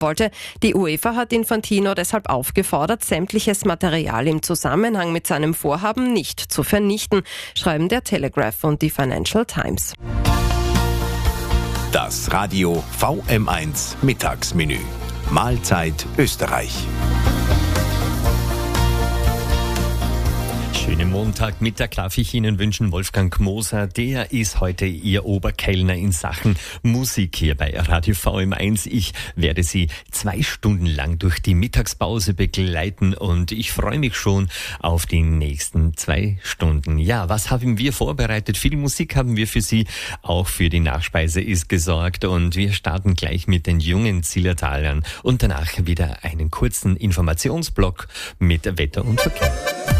wollte. Die UEFA hat Infantino deshalb aufgefordert, sämtliches Material im Zusammenhang mit seinem Vorhaben nicht zu vernichten, schreiben der Telegraph und die Financial Times. Das Radio VM1 Mittagsmenü. Mahlzeit Österreich. Schönen Montagmittag darf ich Ihnen wünschen. Wolfgang Moser, der ist heute Ihr Oberkellner in Sachen Musik hier bei Radio VM1. Ich werde Sie 2 Stunden lang durch die Mittagspause begleiten und ich freue mich schon auf die nächsten 2 Stunden. Ja, was haben wir vorbereitet? Viel Musik haben wir für Sie. Auch für die Nachspeise ist gesorgt und wir starten gleich mit den jungen Zillertalern und danach wieder einen kurzen Informationsblock mit Wetter und Verkehr.